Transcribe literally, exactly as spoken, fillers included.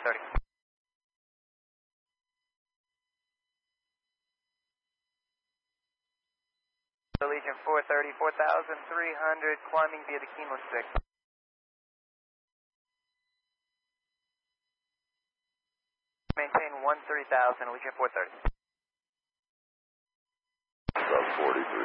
thirty. Legion four thirty, four thousand three hundred, climbing via the Kilo six. Maintain one three thousand, Legion four thirty. About forty-three.